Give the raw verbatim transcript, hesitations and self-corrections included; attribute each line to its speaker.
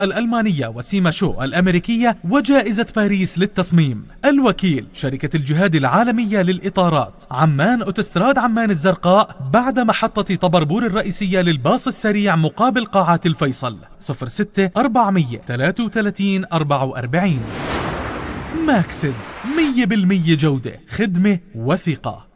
Speaker 1: الألمانية وسيما شو الأمريكية وجائزة باريس للتصميم. الوكيل شركة الجهاد العالمية للإطارات، عمان أوتوستراد عمان الزرقاء بعد محطة طبربور الرئيسية للباص السريع مقابل قاعات الفيصل. صفر ستة أربعمية ثلاثة وثلاثين أربعة وأربعين. ماكسز، مية بالمية جودة، خدمة وثقة.